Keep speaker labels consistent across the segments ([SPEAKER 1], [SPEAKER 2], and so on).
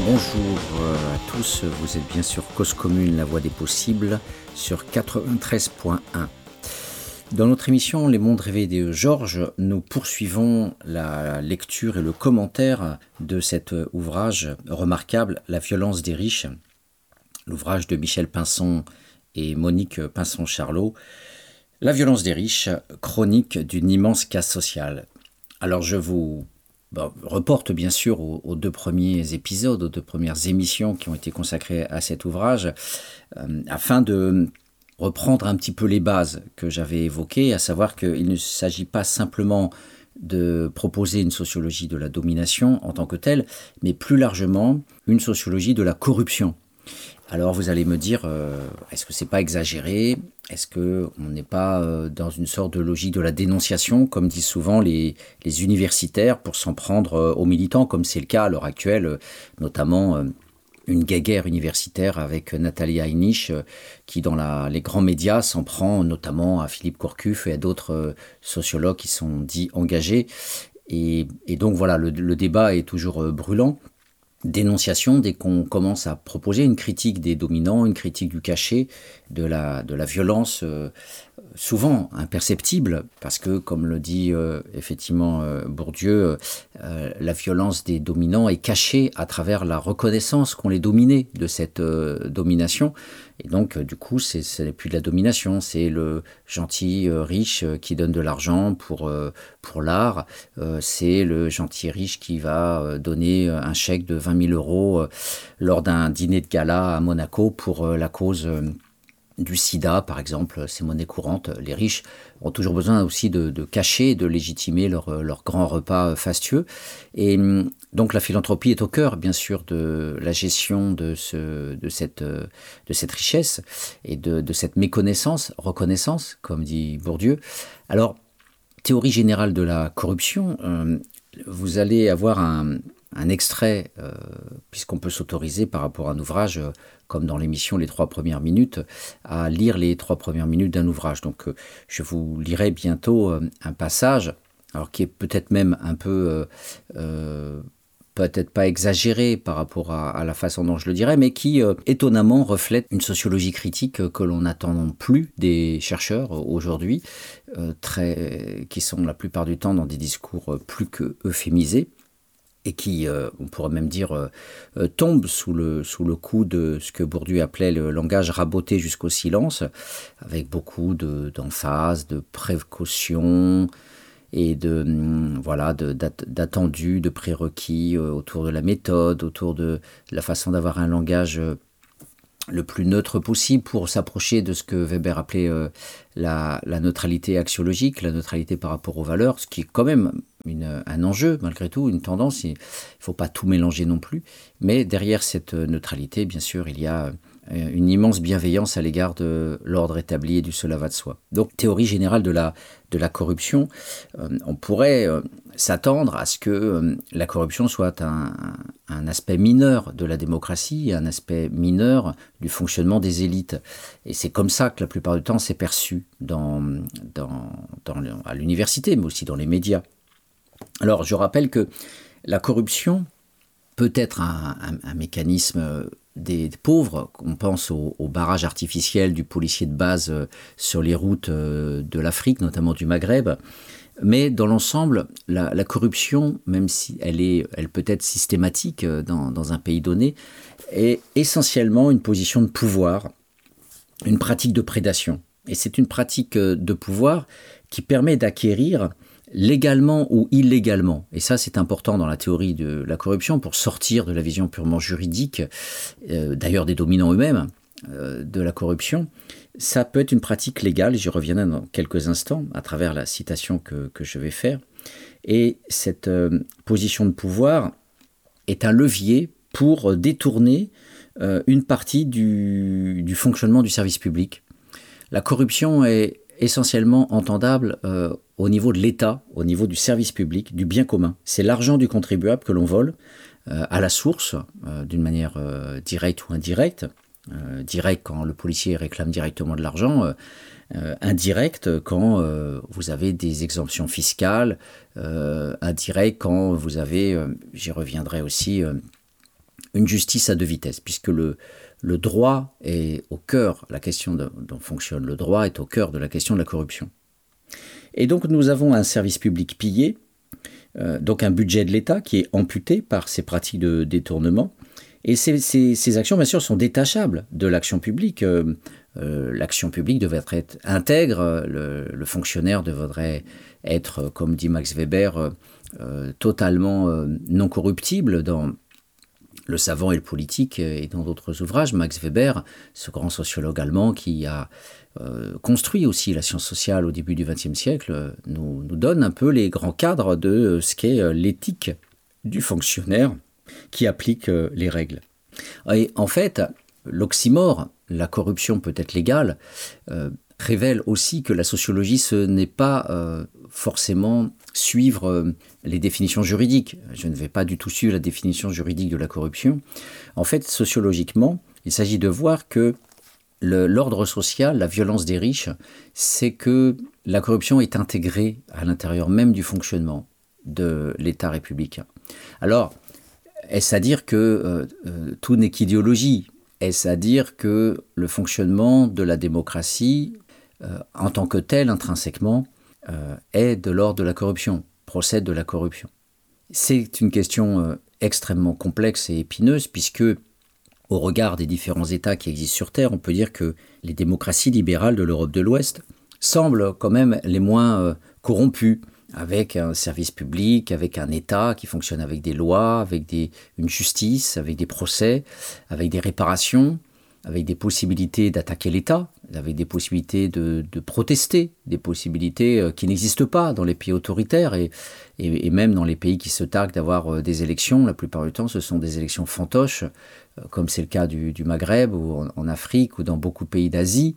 [SPEAKER 1] Bonjour à tous, vous êtes bien sur Cause Commune, la voie des possibles, sur 93.1. Dans notre émission Les mondes rêvés de Georges, nous poursuivons la lecture et le commentaire de cet ouvrage remarquable, La violence des riches, l'ouvrage de Michel Pinson et Monique Pinson-Charlot, La violence des riches, chronique d'une immense casse sociale. Alors je vous reporte bien sûr aux deux premiers épisodes, aux deux premières émissions qui ont été consacrées à cet ouvrage, afin de reprendre un petit peu les bases que j'avais évoquées, à savoir qu'il ne s'agit pas simplement de proposer une sociologie de la domination en tant que telle, mais plus largement une sociologie de la corruption. Alors vous allez me dire, est-ce que c'est pas exagéré ? Est-ce qu'on n'est pas dans une sorte de logique de la dénonciation, comme disent souvent les universitaires, pour s'en prendre aux militants, comme c'est le cas à l'heure actuelle, notamment une guéguerre universitaire avec Nathalie Heinisch, qui dans les grands médias s'en prend notamment à Philippe Courcuff et à d'autres sociologues qui sont dits engagés. Et donc voilà, le débat est toujours brûlant. Dénonciation dès qu'on commence à proposer une critique des dominants, une critique du cachet, de la violence souvent imperceptible, parce que comme le dit effectivement Bourdieu, la violence des dominants est cachée à travers la reconnaissance qu'on les dominait de cette domination. Et donc, du coup, ce n'est plus de la domination, c'est le gentil riche qui donne de l'argent pour l'art, c'est le gentil riche qui va donner un chèque de 20 000 euros lors d'un dîner de gala à Monaco pour la cause du sida, par exemple, c'est monnaie courante. Les riches ont toujours besoin aussi de cacher, de légitimer leur grand repas fastueux. Et donc la philanthropie est au cœur, bien sûr, de la gestion de cette richesse et de cette reconnaissance, comme dit Bourdieu. Alors, théorie générale de la corruption, vous allez avoir un extrait, puisqu'on peut s'autoriser par rapport à un ouvrage, comme dans l'émission Les 3 premières minutes, à lire les 3 premières minutes d'un ouvrage. Donc je vous lirai bientôt un passage, alors qui est peut-être même un peu, peut-être pas exagéré par rapport à la façon dont je le dirais, mais qui étonnamment reflète une sociologie critique que l'on n'attend plus des chercheurs aujourd'hui, qui sont la plupart du temps dans des discours plus que euphémisés, et qui, on pourrait même dire, tombe sous le coup de ce que Bourdieu appelait le langage raboté jusqu'au silence, avec beaucoup d'emphase, de précaution et d'attendus, de prérequis autour de la méthode, autour de la façon d'avoir un langage le plus neutre possible pour s'approcher de ce que Weber appelait la neutralité axiologique, la neutralité par rapport aux valeurs, ce qui est quand même un enjeu, malgré tout, une tendance. Il ne faut pas tout mélanger non plus. Mais derrière cette neutralité, bien sûr, il y a une immense bienveillance à l'égard de l'ordre établi et du cela va de soi. Donc, théorie générale de la corruption, on pourrait s'attendre à ce que la corruption soit un aspect mineur de la démocratie, un aspect mineur du fonctionnement des élites. Et c'est comme ça que la plupart du temps c'est perçu à l'université, mais aussi dans les médias. Alors, je rappelle que la corruption peut être un mécanisme des pauvres. On pense au barrage artificiel du policier de base sur les routes de l'Afrique, notamment du Maghreb. Mais dans l'ensemble, la corruption, même si elle peut être systématique dans un pays donné, est essentiellement une position de pouvoir, une pratique de prédation. Et c'est une pratique de pouvoir qui permet d'acquérir légalement ou illégalement. Et ça, c'est important dans la théorie de la corruption pour sortir de la vision purement juridique, d'ailleurs des dominants eux-mêmes, de la corruption. Ça peut être une pratique légale, j'y reviendrai dans quelques instants à travers la citation que je vais faire. Et cette position de pouvoir est un levier pour détourner une partie du fonctionnement du service public. La corruption est essentiellement entendable au niveau de l'État, au niveau du service public, du bien commun. C'est l'argent du contribuable que l'on vole à la source, d'une manière directe ou indirecte. Direct quand le policier réclame directement de l'argent, indirect quand vous avez des exemptions fiscales, indirect quand vous avez, j'y reviendrai aussi, une justice à deux vitesses, puisque le droit est au cœur, la question dont fonctionne le droit est au cœur de la question de la corruption. Et donc nous avons un service public pillé, donc un budget de l'État qui est amputé par ces pratiques de détournement. Et ces actions, bien sûr, sont détachables de l'action publique. L'action publique devrait être intègre, le fonctionnaire devrait être, comme dit Max Weber, totalement non corruptible dans Le savant et le politique et dans d'autres ouvrages. Max Weber, ce grand sociologue allemand qui a construit aussi la science sociale au début du XXe siècle, nous donne un peu les grands cadres de ce qu'est l'éthique du fonctionnaire qui applique les règles. Et en fait, l'oxymore, la corruption peut être légale, révèle aussi que la sociologie, ce n'est pas forcément suivre les définitions juridiques. Je ne vais pas du tout suivre la définition juridique de la corruption. En fait, sociologiquement, il s'agit de voir que l'ordre social, la violence des riches, c'est que la corruption est intégrée à l'intérieur même du fonctionnement de l'État républicain. Alors, est-ce à dire que tout n'est qu'idéologie ? Est-ce à dire que le fonctionnement de la démocratie, en tant que tel, intrinsèquement, est de l'ordre de la corruption, procède de la corruption ? C'est une question extrêmement complexe et épineuse, puisque, au regard des différents États qui existent sur Terre, on peut dire que les démocraties libérales de l'Europe de l'Ouest semblent quand même les moins corrompues, avec un service public, avec un État qui fonctionne avec des lois, avec une justice, avec des procès, avec des réparations, avec des possibilités d'attaquer l'État, avec des possibilités de protester, des possibilités qui n'existent pas dans les pays autoritaires et même dans les pays qui se targuent d'avoir des élections. La plupart du temps, ce sont des élections fantoches, comme c'est le cas du Maghreb ou en Afrique ou dans beaucoup de pays d'Asie.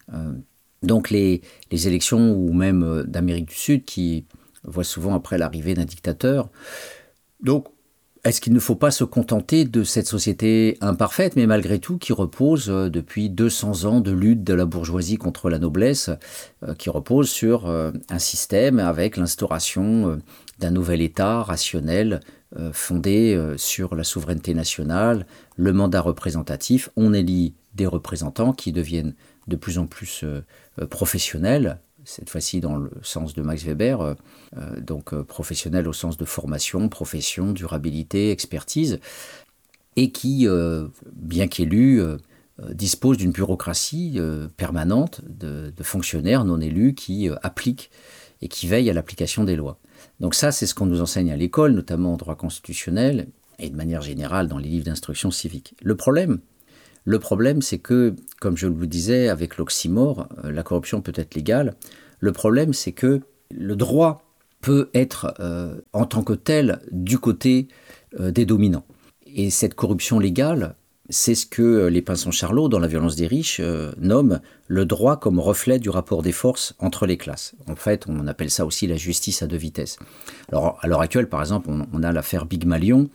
[SPEAKER 1] Donc les élections ou même d'Amérique du Sud qui voient souvent après l'arrivée d'un dictateur. Donc, est-ce qu'il ne faut pas se contenter de cette société imparfaite, mais malgré tout qui repose depuis 200 ans de lutte de la bourgeoisie contre la noblesse, qui repose sur un système avec l'instauration d'un nouvel État rationnel, fondé sur la souveraineté nationale, le mandat représentatif. On élit des représentants qui deviennent de plus en plus professionnels, cette fois-ci dans le sens de Max Weber, donc professionnel au sens de formation, profession, durabilité, expertise, et qui, bien qu'élus, dispose d'une bureaucratie permanente de fonctionnaires non élus qui appliquent et qui veillent à l'application des lois. Donc ça, c'est ce qu'on nous enseigne à l'école, notamment en droit constitutionnel, et de manière générale dans les livres d'instruction civique. Le problème, c'est que, comme je vous disais, avec l'oxymore, la corruption peut être légale. Le problème, c'est que le droit peut être, en tant que tel, du côté des dominants. Et cette corruption légale, c'est ce que les Pinson-Charlot, dans La violence des riches, nomment le droit comme reflet du rapport des forces entre les classes. En fait, on appelle ça aussi la justice à deux vitesses. Alors, à l'heure actuelle, par exemple, on a l'affaire Big Malion.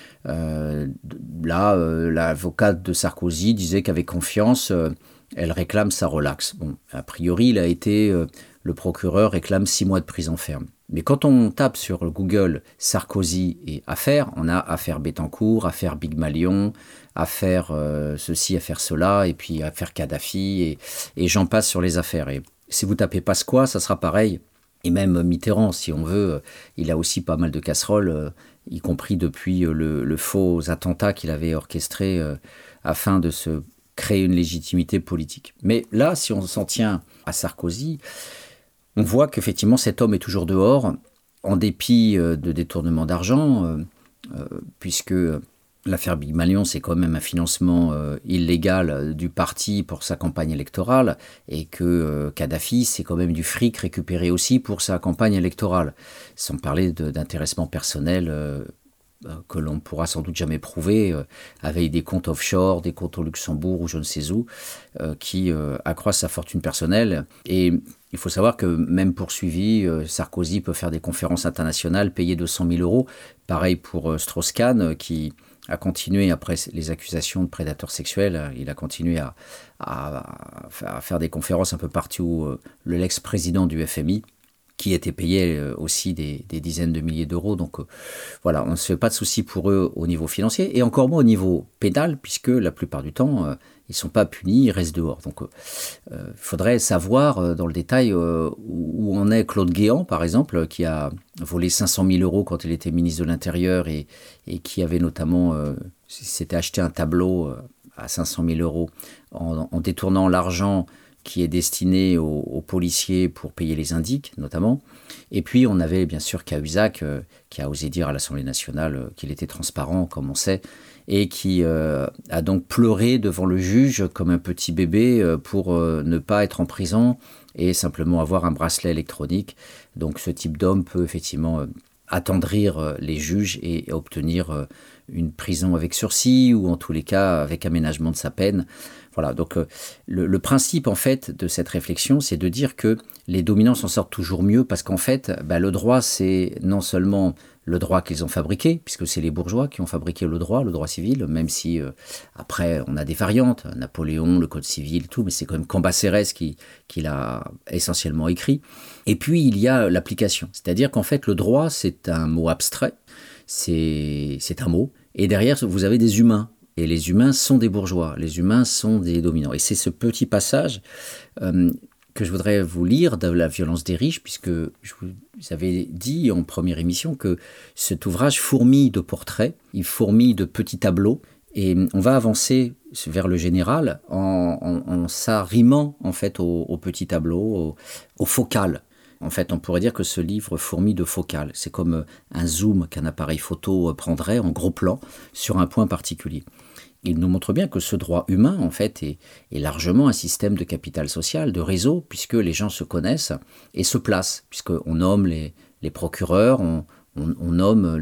[SPEAKER 1] L'avocate de Sarkozy disait qu'avec confiance, elle réclame sa relaxe. Bon, a priori, le procureur réclame 6 mois de prison ferme. Mais quand on tape sur Google Sarkozy et affaire, on a affaire Bettencourt, affaire Big Malion, affaire ceci, affaire cela, et puis affaire Kadhafi, et j'en passe sur les affaires. Et si vous tapez Pasqua, ça sera pareil. Et même Mitterrand, si on veut, il a aussi pas mal de casseroles, y compris depuis le faux attentat qu'il avait orchestré afin de se créer une légitimité politique. Mais là, si on s'en tient à Sarkozy, on voit qu'effectivement cet homme est toujours dehors, en dépit de détournement d'argent, puisque l'affaire Big Malion, c'est quand même un financement illégal du parti pour sa campagne électorale, et que Kadhafi, c'est quand même du fric récupéré aussi pour sa campagne électorale, sans parler d'intéressement personnel que l'on ne pourra sans doute jamais prouver, avec des comptes offshore, des comptes au Luxembourg ou je ne sais où, qui accroissent sa fortune personnelle. Et il faut savoir que même poursuivi, Sarkozy peut faire des conférences internationales payées 200 000 euros. Pareil pour Strauss-Kahn, qui a continué, après les accusations de prédateurs sexuels, il a continué à faire des conférences un peu partout, l'ex-président du FMI. qui étaient payés aussi des dizaines de milliers d'euros. Donc voilà, on ne se fait pas de soucis pour eux au niveau financier, et encore moins au niveau pénal, puisque la plupart du temps, ils ne sont pas punis, ils restent dehors. Donc il faudrait savoir dans le détail où en est Claude Guéant, par exemple, qui a volé 500 000 euros quand il était ministre de l'Intérieur, et qui avait notamment s'était acheté un tableau à 500 000 euros en détournant l'argent qui est destiné aux policiers pour payer les indiques, notamment. Et puis, on avait bien sûr Cahuzac, qui a osé dire à l'Assemblée nationale qu'il était transparent, comme on sait, et qui a donc pleuré devant le juge comme un petit bébé pour ne pas être en prison et simplement avoir un bracelet électronique. Donc, ce type d'homme peut effectivement attendrir les juges et obtenir une prison avec sursis, ou en tous les cas avec aménagement de sa peine. Voilà, donc le principe en fait de cette réflexion, c'est de dire que les dominants s'en sortent toujours mieux, parce qu'en fait, le droit, c'est non seulement le droit qu'ils ont fabriqué, puisque c'est les bourgeois qui ont fabriqué le droit civil, même si après on a des variantes, Napoléon, le code civil, tout, mais c'est quand même Cambacérès qui l'a essentiellement écrit. Et puis il y a l'application, c'est-à-dire qu'en fait le droit, c'est un mot abstrait, c'est un mot, et derrière vous avez des humains. Et les humains sont des bourgeois, les humains sont des dominants. Et c'est ce petit passage que je voudrais vous lire de La violence des riches, puisque je vous avais dit en première émission que cet ouvrage fourmille de portraits, il fourmille de petits tableaux, et on va avancer vers le général en s'arrimant en fait aux petits tableaux, aux focales. En fait, on pourrait dire que ce livre fourmille de focales. C'est comme un zoom qu'un appareil photo prendrait en gros plan sur un point particulier. Il nous montre bien que ce droit humain, en fait, est largement un système de capital social, de réseau, puisque les gens se connaissent et se placent, puisqu'on nomme les procureurs, on nomme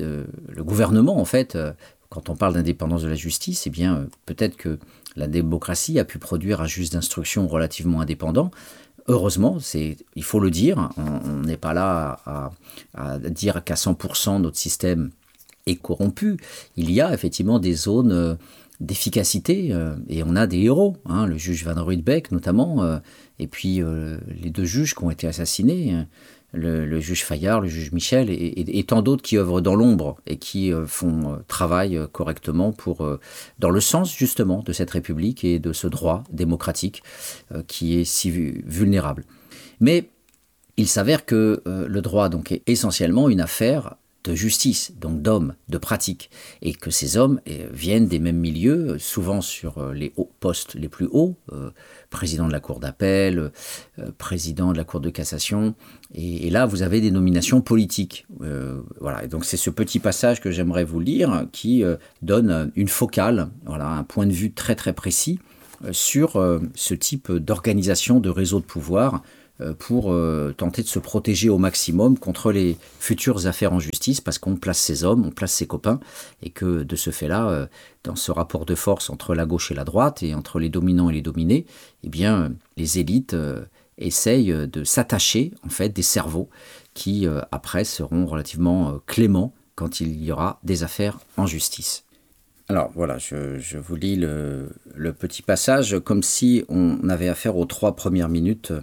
[SPEAKER 1] le gouvernement, en fait. Quand on parle d'indépendance de la justice, eh bien, peut-être que la démocratie a pu produire un juge d'instruction relativement indépendant. Heureusement, il faut le dire, on n'est pas là à dire qu'à 100% notre système est corrompu. Il y a effectivement des zones d'efficacité et on a des héros, le juge Van Ruytbeck notamment, et puis les deux juges qui ont été assassinés, le juge Fayard, le juge Michel et tant d'autres qui œuvrent dans l'ombre et qui travaillent correctement dans le sens justement de cette République et de ce droit démocratique qui est si vulnérable. Mais il s'avère que le droit donc, est essentiellement une affaire de justice, donc d'hommes, de pratique, et que ces hommes viennent des mêmes milieux, souvent sur les postes les plus hauts, président de la Cour d'appel, président de la Cour de cassation, et là vous avez des nominations politiques. Voilà, et donc c'est ce petit passage que j'aimerais vous lire qui donne une focale, voilà, un point de vue très très précis sur ce type d'organisation de réseau de pouvoir pour tenter de se protéger au maximum contre les futures affaires en justice, parce qu'on place ses hommes, on place ses copains, et que de ce fait-là, dans ce rapport de force entre la gauche et la droite, et entre les dominants et les dominés, eh bien, les élites essayent de s'attacher, en fait, des cerveaux qui, après, seront relativement cléments quand il y aura des affaires en justice. Alors voilà, je vous lis le petit passage comme si on avait affaire aux 3 premières minutes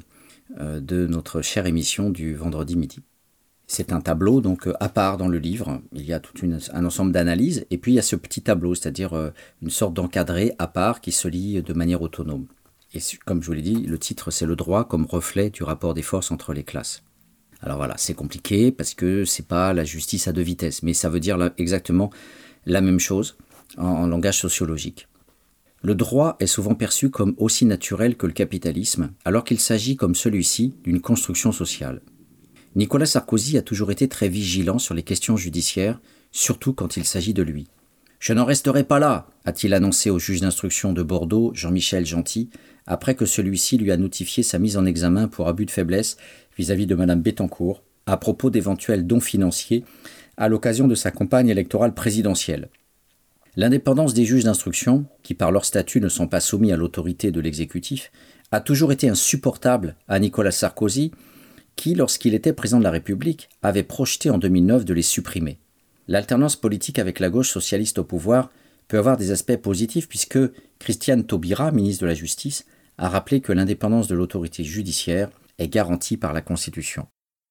[SPEAKER 1] de notre chère émission du vendredi midi. C'est un tableau donc à part dans le livre, il y a tout un ensemble d'analyses, et puis il y a ce petit tableau, c'est-à-dire une sorte d'encadré à part qui se lit de manière autonome. Et comme je vous l'ai dit, le titre c'est « Le droit comme reflet du rapport des forces entre les classes ». Alors voilà, c'est compliqué parce que c'est pas la justice à 2 vitesses, mais ça veut dire exactement la même chose en langage sociologique. Le droit est souvent perçu comme aussi naturel que le capitalisme, alors qu'il s'agit, comme celui-ci, d'une construction sociale. Nicolas Sarkozy a toujours été très vigilant sur les questions judiciaires, surtout quand il s'agit de lui. « Je n'en resterai pas là », a-t-il annoncé au juge d'instruction de Bordeaux, Jean-Michel Gentil, après que celui-ci lui a notifié sa mise en examen pour abus de faiblesse vis-à-vis de Madame Bettencourt, à propos d'éventuels dons financiers à l'occasion de sa campagne électorale présidentielle. L'indépendance des juges d'instruction, qui par leur statut ne sont pas soumis à l'autorité de l'exécutif, a toujours été insupportable à Nicolas Sarkozy, qui, lorsqu'il était président de la République, avait projeté en 2009 de les supprimer. L'alternance politique avec la gauche socialiste au pouvoir peut avoir des aspects positifs puisque Christiane Taubira, ministre de la Justice, a rappelé que l'indépendance de l'autorité judiciaire est garantie par la Constitution.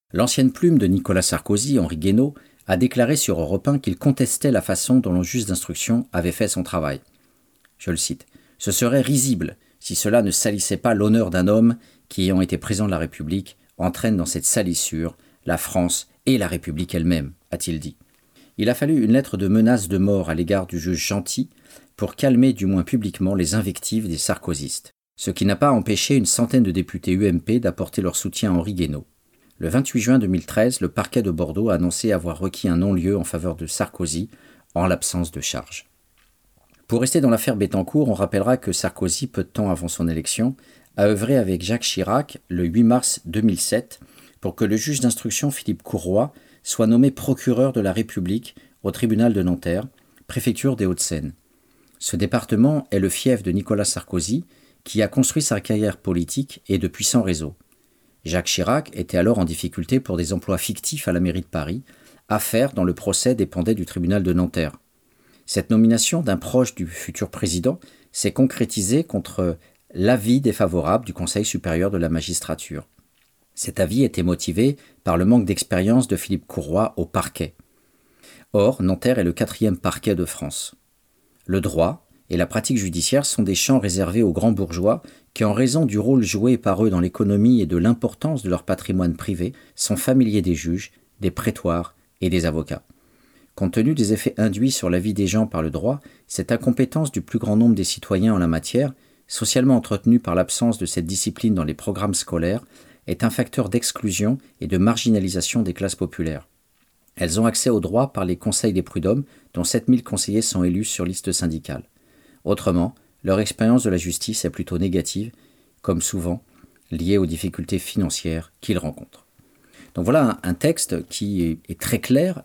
[SPEAKER 1] L'ancienne plume de Nicolas Sarkozy, Henri Guénaud, a déclaré sur Europe 1 qu'il contestait la façon dont le juge d'instruction avait fait son travail. Je le cite. « Ce serait risible si cela ne salissait pas l'honneur d'un homme qui, ayant été président de la République, entraîne dans cette salissure la France et la République elle-même, a-t-il dit. Il a fallu une lettre de menace de mort à l'égard du juge Gentil pour calmer du moins publiquement les invectives des sarkozystes, ce qui n'a pas empêché une centaine de députés UMP d'apporter leur soutien à Henri Guénaud. Le 28 juin 2013, le parquet de Bordeaux a annoncé avoir requis un non-lieu en faveur de Sarkozy en l'absence de charge. Pour rester dans l'affaire Bettencourt, on rappellera que Sarkozy, peu de temps avant son élection, a œuvré avec Jacques Chirac le 8 mars 2007 pour que le juge d'instruction Philippe Courroy soit nommé procureur de la République au tribunal de Nanterre, préfecture des Hauts-de-Seine. Ce département est le fief de Nicolas Sarkozy, qui a construit sa carrière politique et de puissants réseaux. Jacques Chirac était alors en difficulté pour des emplois fictifs à la mairie de Paris, affaire dont le procès dépendait du tribunal de Nanterre. Cette nomination d'un proche du futur président s'est concrétisée contre l'avis défavorable du Conseil supérieur de la magistrature. Cet avis était motivé par le manque d'expérience de Philippe Courroy au parquet. Or, Nanterre est le 4e parquet de France. Le droit et la pratique judiciaire sont des champs réservés aux grands bourgeois qui, en raison du rôle joué par eux dans l'économie et de l'importance de leur patrimoine privé, sont familiers des juges, des prétoires et des avocats. Compte tenu des effets induits sur la vie des gens par le droit, cette incompétence du plus grand nombre des citoyens en la matière, socialement entretenue par l'absence de cette discipline dans les programmes scolaires, est un facteur d'exclusion et de marginalisation des classes populaires. Elles ont accès au droit par les conseils des prud'hommes, dont 7000 conseillers sont élus sur liste syndicale. Autrement, leur expérience de la justice est plutôt négative, comme souvent liée aux difficultés financières qu'ils rencontrent. Donc voilà un texte qui est très clair.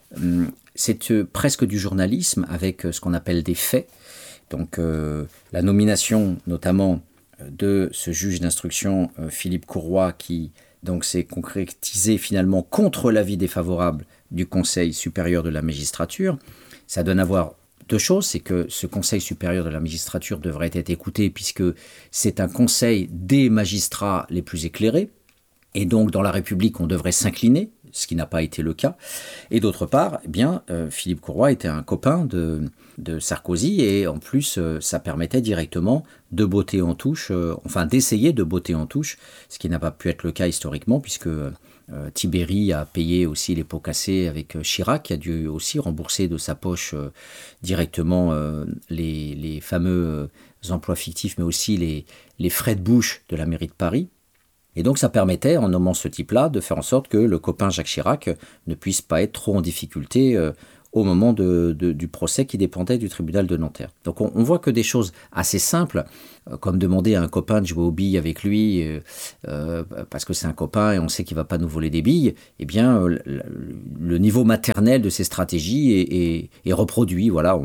[SPEAKER 1] C'est presque du journalisme avec ce qu'on appelle des faits. Donc la nomination notamment de ce juge d'instruction Philippe Courroy qui donc s'est concrétisé finalement contre l'avis défavorable du Conseil supérieur de la magistrature. Ça donne à voir deux choses, c'est que ce Conseil supérieur de la magistrature devrait être écouté puisque c'est un conseil des magistrats les plus éclairés. Et donc, dans la République, on devrait s'incliner, ce qui n'a pas été le cas. Et d'autre part, Philippe Courroy était un copain de Sarkozy et en plus, ça permettait directement de botter en touche, d'essayer de botter en touche, ce qui n'a pas pu être le cas historiquement puisque Tibéri a payé aussi les pots cassés avec Chirac, qui a dû aussi rembourser de sa poche directement les fameux emplois fictifs, mais aussi les frais de bouche de la mairie de Paris. Et donc ça permettait, en nommant ce type-là, de faire en sorte que le copain Jacques Chirac ne puisse pas être trop en difficulté au moment du procès qui dépendait du tribunal de Nanterre. Donc on voit que des choses assez simples, comme demander à un copain de jouer aux billes avec lui, parce que c'est un copain et on sait qu'il ne va pas nous voler des billes, eh bien le niveau maternel de ces stratégies est reproduit. Voilà,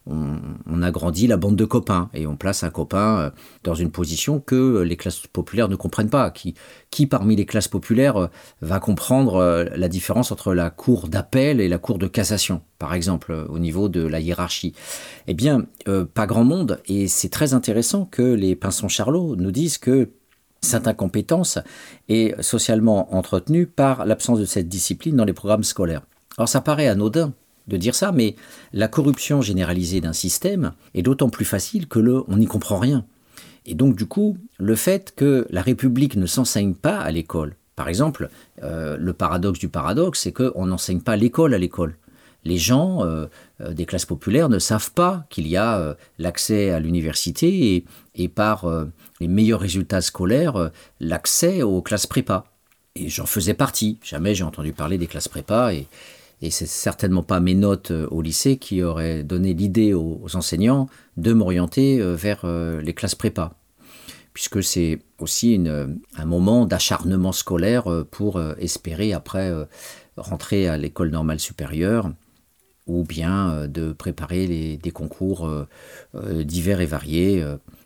[SPEAKER 1] on agrandit la bande de copains et on place un copain dans une position que les classes populaires ne comprennent pas. Qui parmi les classes populaires va comprendre la différence entre la cour d'appel et la cour de cassation, par exemple, au niveau de la hiérarchie? Eh bien, pas grand monde, et c'est très intéressant que les Pinson-Charlot nous disent que cette incompétence est socialement entretenue par l'absence de cette discipline dans les programmes scolaires. Alors ça paraît anodin de dire ça, mais la corruption généralisée d'un système est d'autant plus facile que on n'y comprend rien. Et donc du coup, le fait que la République ne s'enseigne pas à l'école, par exemple, le paradoxe du paradoxe, c'est qu'on n'enseigne pas l'école à l'école. Les gens des classes populaires ne savent pas qu'il y a l'accès à l'université et par les meilleurs résultats scolaires, l'accès aux classes prépa. Et j'en faisais partie. Jamais j'ai entendu parler des classes prépa et c'est certainement pas mes notes au lycée qui auraient donné l'idée aux enseignants de m'orienter vers les classes prépa. Puisque c'est aussi un moment d'acharnement scolaire pour espérer après rentrer à l'école normale supérieure ou bien de préparer des concours divers et variés.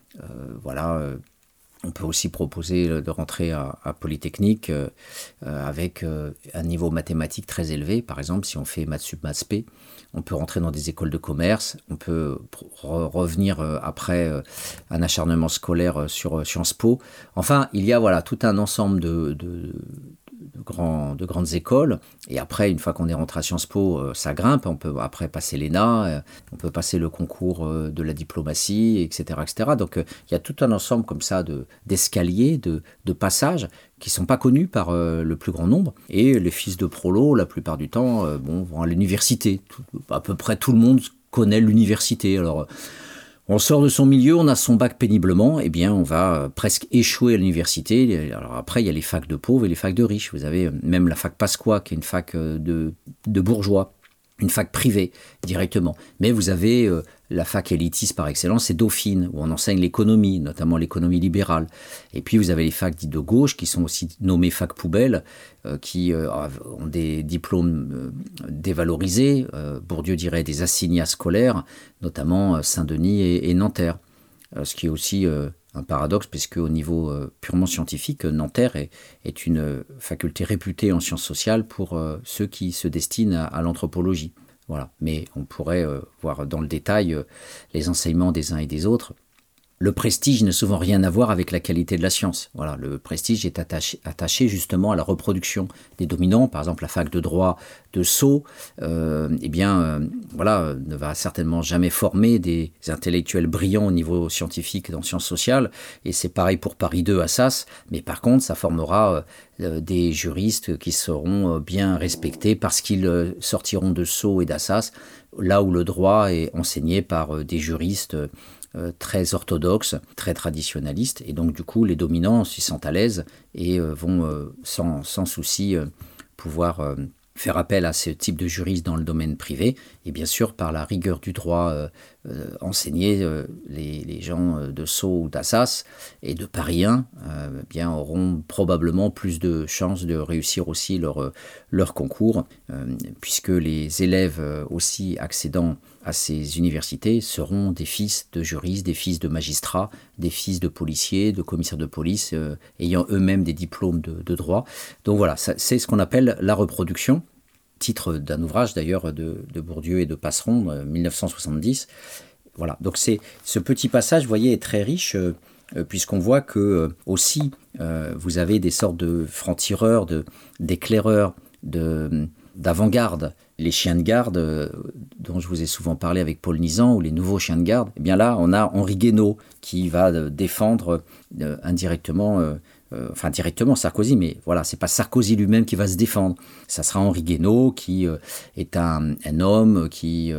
[SPEAKER 1] On peut aussi proposer de rentrer à Polytechnique avec un niveau mathématique très élevé. Par exemple, si on fait Maths Sup, Maths P, on peut rentrer dans des écoles de commerce. On peut revenir après un acharnement scolaire sur Sciences Po. Enfin, il y a tout un ensemble de grandes écoles. Et après, une fois qu'on est rentré à Sciences Po, ça grimpe. On peut après passer l'ENA, on peut passer le concours de la diplomatie, etc. etc. Donc il y a tout un ensemble comme ça d'escaliers, de passages qui ne sont pas connus par le plus grand nombre. Et les fils de prolos, la plupart du temps, vont à l'université. À peu près tout le monde connaît l'université. Alors, on sort de son milieu, on a son bac péniblement, eh bien on va presque échouer à l'université. Alors après, il y a les facs de pauvres et les facs de riches. Vous avez même la fac Pasqua, qui est une fac de bourgeois, une fac privée directement. Mais vous avez la fac élitiste par excellence, c'est Dauphine, où on enseigne l'économie, notamment l'économie libérale. Et puis vous avez les facs dites de gauche, qui sont aussi nommées facs poubelles, qui ont des diplômes dévalorisés, Bourdieu dirait des assignats scolaires, notamment Saint-Denis et Nanterre. Ce qui est aussi un paradoxe, puisque au niveau purement scientifique, Nanterre est une faculté réputée en sciences sociales pour ceux qui se destinent à l'anthropologie. Voilà. Mais on pourrait voir dans le détail les enseignements des uns et des autres. Le prestige n'a souvent rien à voir avec la qualité de la science. Voilà, le prestige est attaché justement à la reproduction des dominants. Par exemple, la fac de droit de Sceaux, ne va certainement jamais former des intellectuels brillants au niveau scientifique dans sciences sociales. Et c'est pareil pour Paris 2 Assas. Mais par contre, ça formera des juristes qui seront bien respectés parce qu'ils sortiront de Sceaux et d'Assas, là où le droit est enseigné par des juristes très orthodoxes, très traditionnalistes, et donc du coup les dominants s'y sentent à l'aise et vont sans souci pouvoir faire appel à ce type de juriste dans le domaine privé, et bien sûr par la rigueur du droit enseigné, les gens de Sceaux ou d'Assas et de Paris 1 auront probablement plus de chances de réussir aussi leur concours, puisque les élèves aussi accédant à ces universités seront des fils de juristes, des fils de magistrats, des fils de policiers, de commissaires de police, ayant eux-mêmes des diplômes de droit. Donc voilà, c'est ce qu'on appelle la reproduction, titre d'un ouvrage d'ailleurs de Bourdieu et de Passeron, 1970. Voilà, donc ce petit passage, vous voyez, est très riche, puisqu'on voit que aussi vous avez des sortes de francs-tireurs, d'éclaireurs, d'avant-garde. Les chiens de garde dont je vous ai souvent parlé avec Paul Nizan, ou les nouveaux chiens de garde, eh bien là on a Henri Guénaud qui va défendre indirectement, directement Sarkozy, mais voilà, c'est pas Sarkozy lui-même qui va se défendre. Ça sera Henri Guénaud qui est un homme qui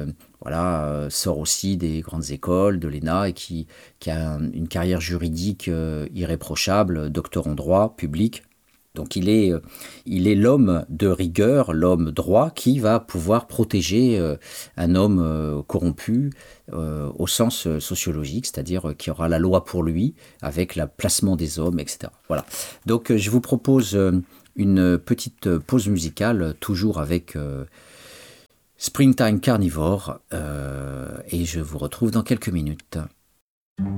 [SPEAKER 1] sort aussi des grandes écoles, de l'ENA, et qui a une carrière juridique irréprochable, docteur en droit public. Donc il est l'homme de rigueur, l'homme droit, qui va pouvoir protéger un homme corrompu au sens sociologique, c'est-à-dire qui aura la loi pour lui, avec le placement des hommes, etc. Voilà. Donc je vous propose une petite pause musicale, toujours avec Springtime Carnivore, et je vous retrouve dans quelques minutes.